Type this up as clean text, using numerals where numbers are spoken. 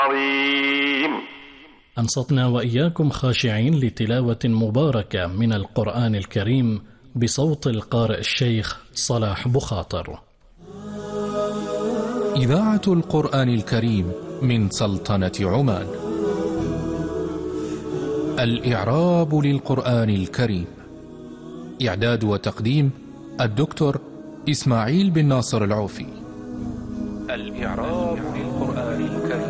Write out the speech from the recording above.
عظيم. أنصتنا وإياكم خاشعين لتلاوة مباركة من القرآن الكريم بصوت القارئ الشيخ صلاح بخاطر. إذاعة القرآن الكريم من سلطنة عمان. الإعراب للقرآن الكريم. إعداد وتقديم الدكتور إسماعيل بن ناصر العوفي. الإعراب